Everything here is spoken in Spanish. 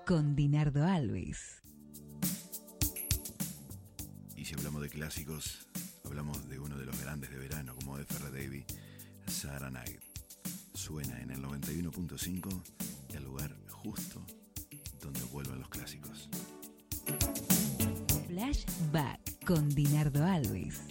con Dinardo Alves. Y si hablamos de clásicos, hablamos de uno de los grandes de verano, como de Ferre Sahara Night. Suena en el 91.5, el lugar justo donde vuelven los clásicos. Flashback con Dinardo Alves.